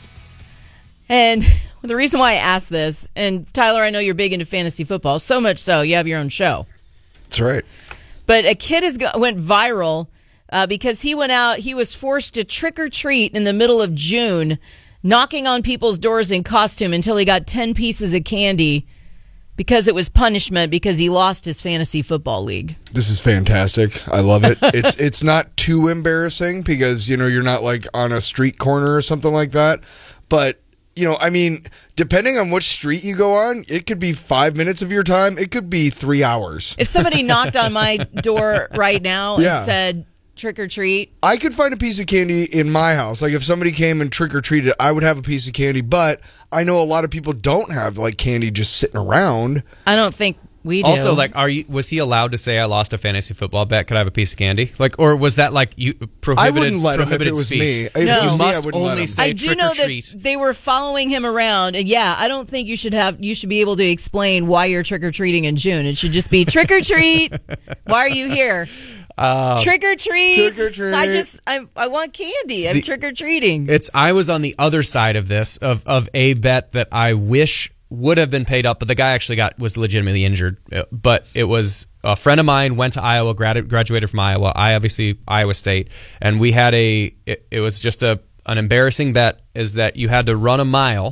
And the reason why I asked this, and Tyler, I know you're big into fantasy football, so much so you have your own show. That's right. But a kid has go- went viral uh, because he went out, he was forced to trick or treat in the middle of June, knocking on people's doors in costume until he got ten pieces of candy because it was punishment because he lost his fantasy football league. This is fantastic. I love it. It's it's not too embarrassing because, you know, you're not like on a street corner or something like that. But, you know, I mean, depending on which street you go on, it could be five minutes of your time. It could be three hours. If somebody knocked on my door right now Yeah. and said trick or treat, I could find a piece of candy in my house. Like if somebody came and trick or treated, I would have a piece of candy. But I know a lot of people don't have like candy just sitting around. I don't think we do. Also, like, are you? Was he allowed to say I lost a fantasy football bet? Could I have a piece of candy? Like, or was that like you prohibited? I wouldn't let him if prohibited it was speech? me. If it No. was you me, I must wouldn't let only him. say I do trick know or treat. that they were following him around, and yeah, I don't think you should have. You should be able to explain why you're trick or treating in June. It should just be trick or treat. Why are you here? Uh, trick or treat. Trick or treat. I just I I want candy. I'm The- trick or treating. It's I was on the other side of this of of a bet that I wish would have been paid up, but the guy actually got was legitimately injured. Uh, But it was a friend of mine went to Iowa, grad, graduated from Iowa. I obviously Iowa State, and we had a. It, it was just a an embarrassing bet. Is that you had to run a mile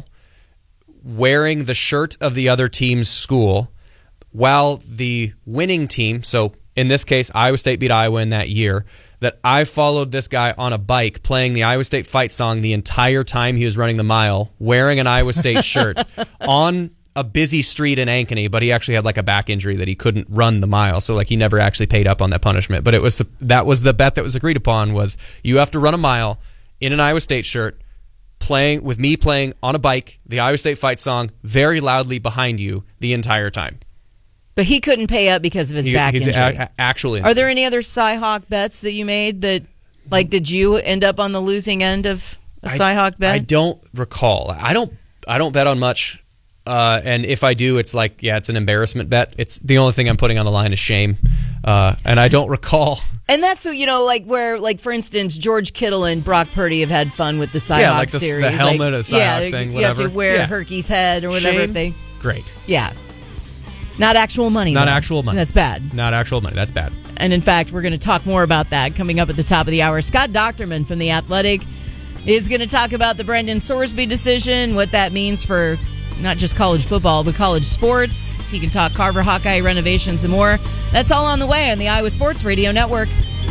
wearing the shirt of the other team's school, while the winning team. So in this case, Iowa State beat Iowa in that year. That I followed this guy on a bike playing the Iowa State fight song the entire time he was running the mile, wearing an Iowa State shirt on a busy street in Ankeny, but he actually had like a back injury that he couldn't run the mile. So like he never actually paid up on that punishment. But it was that was the bet that was agreed upon was you have to run a mile in an Iowa State shirt playing with me playing on a bike, the Iowa State fight song very loudly behind you the entire time. But he couldn't pay up because of his He- back he's injury. a- a- actual injury. Are there any other Cyhawk bets that you made that, like, did you end up on the losing end of a Cyhawk bet? I don't recall. I don't. I don't bet on much. Uh, and if I do, it's like, yeah, it's an embarrassment bet. It's the only thing I'm putting on the line is shame. Uh, and I don't recall. And that's, you know, like where, like, for instance, George Kittle and Brock Purdy have had fun with the Cyhawk Yeah, like the- the series. helmet like, of Cyhawk yeah, thing, you have whatever. to wear Yeah. Herky's head or whatever Shame? they. Great. Yeah. Not actual money. Not though. actual money. That's bad. Not actual money. That's bad. And in fact, we're going to talk more about that coming up at the top of the hour. Scott Docterman from The Athletic is going to talk about the Brendan Sorsby decision, what that means for not just college football, but college sports. He can talk Carver Hawkeye renovations and more. That's all on the way on the Iowa Sports Radio Network.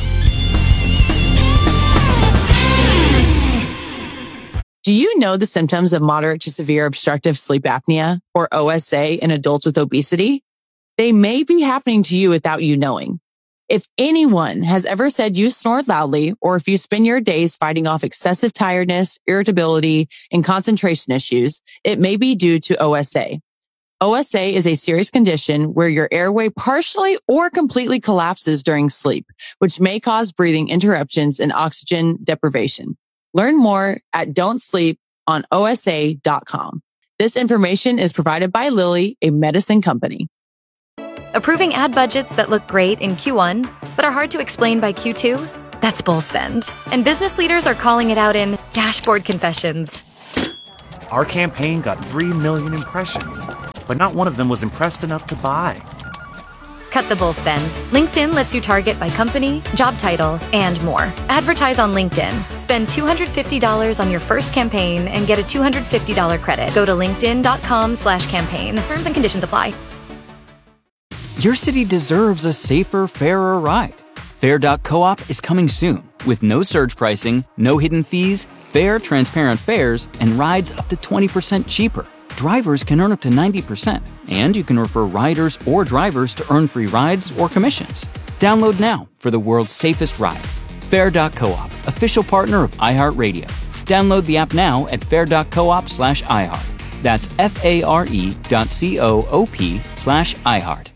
Do you know the symptoms of moderate to severe obstructive sleep apnea, or O S A, in adults with obesity? They may be happening to you without you knowing. If anyone has ever said you snore loudly, or if you spend your days fighting off excessive tiredness, irritability, and concentration issues, it may be due to O S A. O S A is a serious condition where your airway partially or completely collapses during sleep, which may cause breathing interruptions and oxygen deprivation. Learn more at don't sleep on O S A dot com. This information is provided by Lilly, a medicine company. Approving ad budgets that look great in Q one, but are hard to explain by Q two? That's bull spend. And business leaders are calling it out in dashboard confessions. Our campaign got three million impressions, but not one of them was impressed enough to buy. Cut the bull spend. LinkedIn lets you target by company, job title, and more. Advertise on LinkedIn. Spend two hundred fifty dollars on your first campaign and get a two hundred fifty dollars credit. Go to linkedin.com slash campaign. Terms and conditions apply. Your city deserves a safer, fairer ride. Fair dot coop is coming soon with no surge pricing, no hidden fees, fair, transparent fares, and rides up to twenty percent cheaper. Drivers can earn up to ninety percent, and you can refer riders or drivers to earn free rides or commissions. Download now for the world's safest ride. Fair dot coop, official partner of iHeartRadio. Download the app now at fair dot coop slash iHeart. That's F-A-R-E dot C-O-O-P slash iHeart.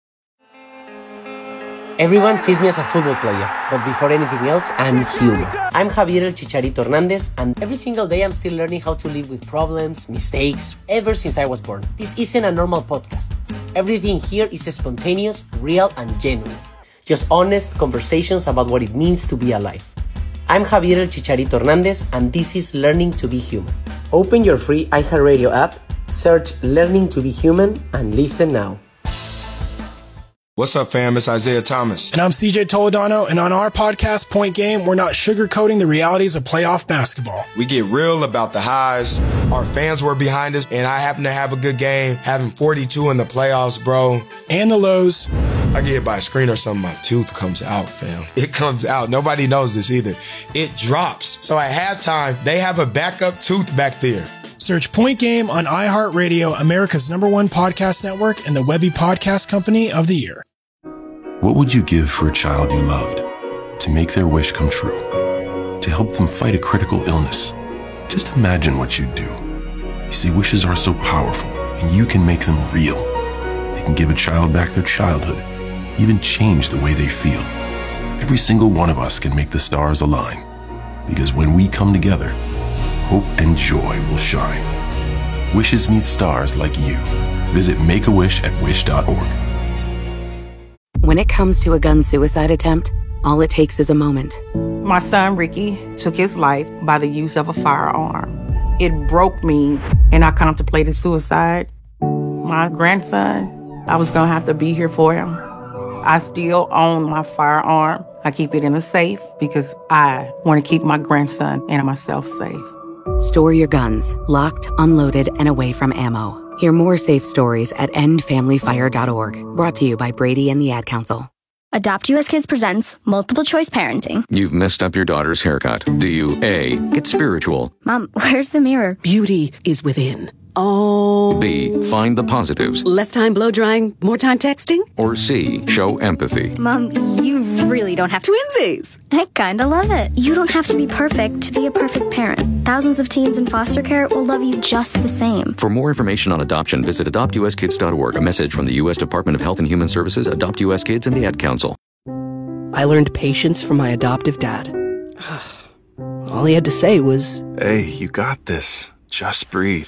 Everyone sees me as a football player, but before anything else, I'm human. I'm Javier El Chicharito Hernandez, and every single day I'm still learning how to live with problems, mistakes, ever since I was born. This isn't a normal podcast. Everything here is spontaneous, real, and genuine. Just honest conversations about what it means to be alive. I'm Javier El Chicharito Hernandez, and this is Learning to be Human. Open your free iHeartRadio app, search Learning to be Human, and listen now. What's up, fam? It's Isaiah Thomas. And I'm C J Toledano, and on our podcast, Point Game, we're not sugarcoating the realities of playoff basketball. We get real about the highs. Our fans were behind us, and I happen to have a good game, having forty-two in the playoffs, bro. And the lows. I get hit by a screen or something, my tooth comes out, fam. It comes out. Nobody knows this either. It drops. So at halftime, they have a backup tooth back there. Search Point Game on iHeartRadio, America's number one podcast network, and the Webby Podcast Company of the Year. What would you give for a child you loved? To make their wish come true? To help them fight a critical illness? Just imagine what you'd do. You see, wishes are so powerful, and you can make them real. They can give a child back their childhood, even change the way they feel. Every single one of us can make the stars align, because when we come together, hope and joy will shine. Wishes need stars like you. Visit Make a Wish at wish dot org. When it comes to a gun suicide attempt, all it takes is a moment. My son, Ricky, took his life by the use of a firearm. It broke me, and I contemplated suicide. My grandson, I was going to have to be here for him. I still own my firearm. I keep it in a safe because I want to keep my grandson and myself safe. Store your guns, locked, unloaded, and away from ammo. Hear more safe stories at end family fire dot org. Brought to you by Brady and the Ad Council. Adopt U S Kids presents Multiple Choice Parenting. You've messed up your daughter's haircut. Do you A, get spiritual? Mom, where's the mirror? Beauty is within. Oh. B, find the positives. Less time blow drying, more time texting? Or C, show empathy. Mom, you really don't have to. Twinsies! I kinda love it. You don't have to be perfect to be a perfect parent. Thousands of teens in foster care will love you just the same. For more information on adoption, visit adopt u s kids dot org. A message from the U S Department of Health and Human Services, Adopt U S Kids, and the Ad Council. I learned patience from my adoptive dad. All he had to say was, "Hey, you got this. Just breathe."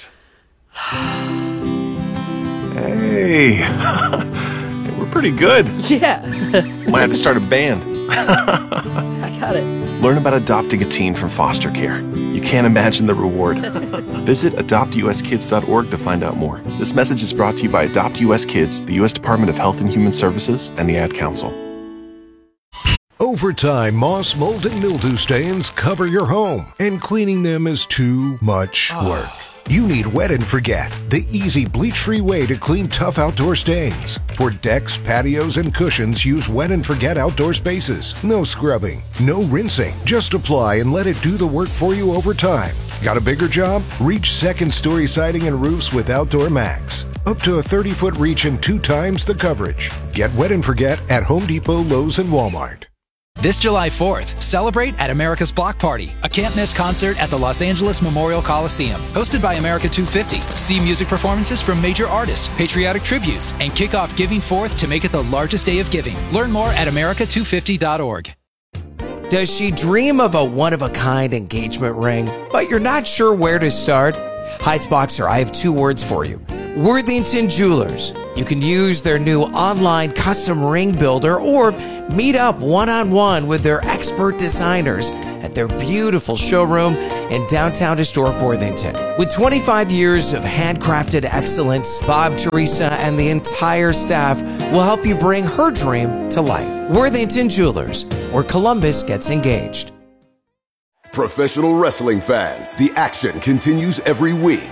Hey, we're pretty good. Yeah. Might have to start a band. I got it. Learn about adopting a teen from foster care. You can't imagine the reward. Visit adopt u s kids dot org to find out more. This message is brought to you by Adopt U S Kids, the U S Department of Health and Human Services, and the Ad Council. Over time, moss, mold, and mildew stains cover your home, and cleaning them is too much work. You need Wet and Forget, the easy bleach-free way to clean tough outdoor stains. For decks, patios, and cushions, use Wet and Forget Outdoor Spaces. No scrubbing, no rinsing. Just apply and let it do the work for you over time. Got a bigger job? Reach second-story siding and roofs with Outdoor Max. Up to a thirty-foot reach and two times the coverage. Get Wet and Forget at Home Depot, Lowe's, and Walmart. This July fourth, celebrate at America's Block Party, a can't-miss concert at the Los Angeles Memorial Coliseum. Hosted by America two fifty. See music performances from major artists, patriotic tributes, and kick off Giving Forth to make it the largest day of giving. Learn more at america two fifty dot org. Does she dream of a one-of-a-kind engagement ring, but you're not sure where to start? Heights Boxer, I have two words for you. Worthington Jewelers. You can use their new online custom ring builder or meet up one-on-one with their expert designers at their beautiful showroom in downtown historic Worthington. With twenty-five years of handcrafted excellence, Bob, Teresa, and the entire staff will help you bring her dream to life. Worthington Jewelers, where Columbus gets engaged. Professional wrestling fans, the action continues every week.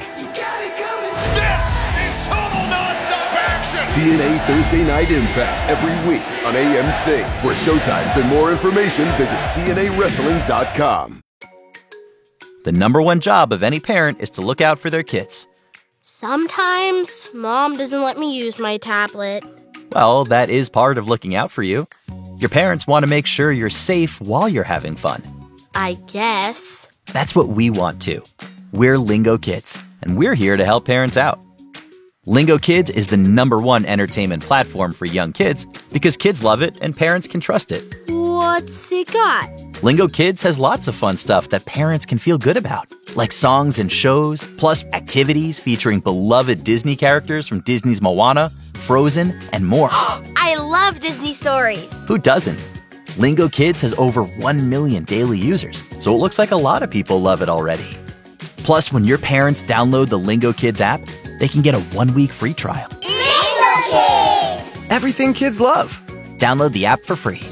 T N A Thursday Night Impact every week on A M C. For showtimes and more information, visit T N A wrestling dot com. The number one job of any parent is to look out for their kids. Sometimes Mom doesn't let me use my tablet. Well, that is part of looking out for you. Your parents want to make sure you're safe while you're having fun. I guess. That's what we want too. We're Lingo Kids, and we're here to help parents out. Lingo Kids is the number one entertainment platform for young kids because kids love it and parents can trust it. What's it got? Lingo Kids has lots of fun stuff that parents can feel good about, like songs and shows, plus activities featuring beloved Disney characters from Disney's Moana, Frozen, and more. I love Disney stories. Who doesn't? Lingo Kids has over one million daily users, so it looks like a lot of people love it already. Plus, when your parents download the Lingo Kids app, they can get a one-week free trial. Lingo Kids! Everything kids love. Download the app for free.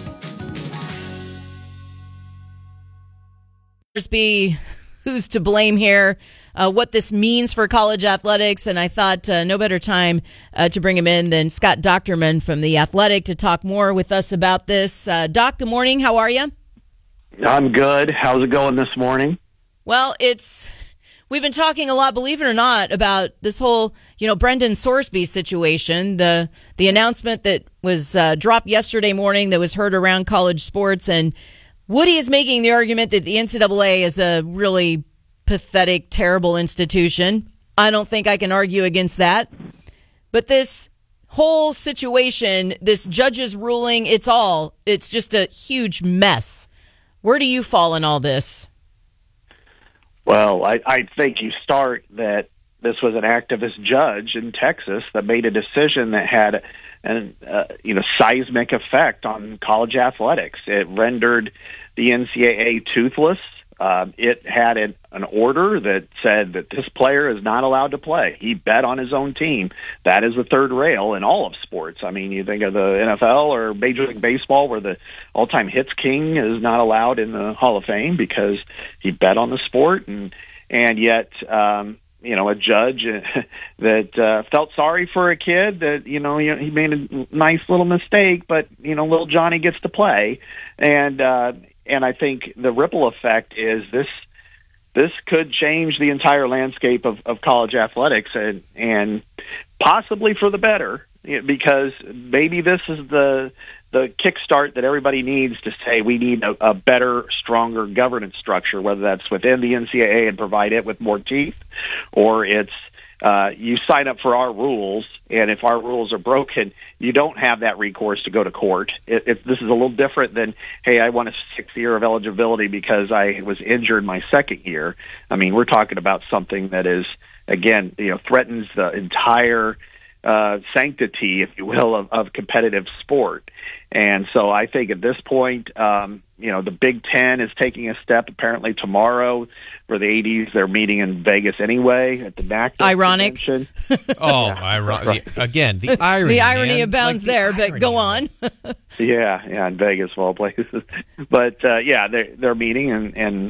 Be who's to blame here, uh, what this means for college athletics, and I thought uh, no better time uh, to bring him in than Scott Dochterman from The Athletic to talk more with us about this. Uh, Doc, good morning. How are you? I'm good. How's it going this morning? Well, it's we've been talking a lot, believe it or not, about this whole, you know, Brendan Sorsby situation, the the announcement that was uh, dropped yesterday morning that was heard around college sports, and Woody is making the argument that the N C double A is a really pathetic, terrible institution. I don't think I can argue against that. But this whole situation, this judge's ruling, it's all, it's just a huge mess. Where do you fall in all this? Well, I, I think you start that this was an activist judge in Texas that made a decision that had an uh, you know seismic effect on college athletics. It rendered the N C double A toothless. Uh, it had an, an order that said that this player is not allowed to play. He bet on his own team. That is the third rail in all of sports. I mean, you think of the N F L or Major League Baseball where the all-time hits king is not allowed in the Hall of Fame because he bet on the sport. And, and yet, um, you know, a judge that uh, felt sorry for a kid that, you know, he, he made a nice little mistake, but, you know, little Johnny gets to play. And, uh, And I think the ripple effect is this this could change the entire landscape of, of college athletics and, and possibly for the better, because maybe this is the the kickstart that everybody needs to say we need a, a better, stronger governance structure, whether that's within the N C double A and provide it with more teeth, or it's Uh, you sign up for our rules, and if our rules are broken, you don't have that recourse to go to court. It, it, this is a little different than, hey, I want a sixth year of eligibility because I was injured my second year. I mean, we're talking about something that is, again, you know, threatens the entire uh, sanctity, if you will, of, of competitive sport. And so I think at this point, um, you know, the Big Ten is taking a step apparently tomorrow for the A Ds. They're meeting in Vegas anyway at the N A C. Ironic. oh, ironic. Again, the irony. The irony man. abounds like there, the but irony. go on. yeah, yeah, in Vegas of all places. But uh, yeah, they're they're meeting, and and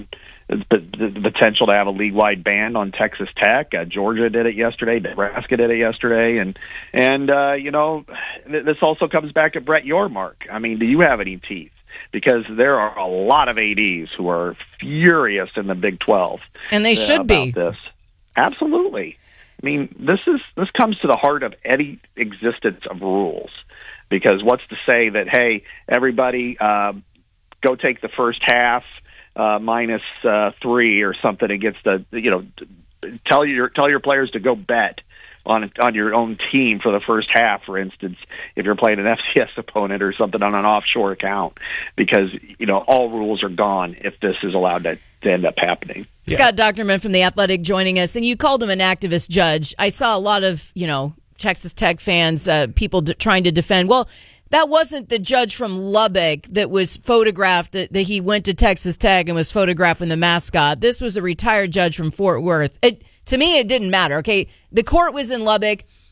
the, the potential to have a league-wide ban on Texas Tech. Uh, Georgia did it yesterday. Nebraska did it yesterday. And, and uh, you know, th- this also comes back to Brett Yormark. I mean, do you have any teeth? Because there are a lot of A Ds who are furious in the Big twelve. And they should about be. This. Absolutely. I mean, this is this comes to the heart of any existence of rules. Because what's to say that, hey, everybody uh, go take the first half uh, minus uh, three or something against the, you know, tell your tell your players to go bet on on your own team for the first half, for instance, if you're playing an F C S opponent or something on an offshore account, because, you know, all rules are gone if this is allowed to, to end up happening. Yeah. Scott Docterman from The Athletic joining us, and you called him an activist judge. I saw a lot of, you know, Texas Tech fans, uh, people d- trying to defend, well, that wasn't the judge from Lubbock that was photographed, that, that he went to Texas Tech and was photographing the mascot. This was a retired judge from Fort Worth. It, to me, it didn't matter, okay? The court was in Lubbock.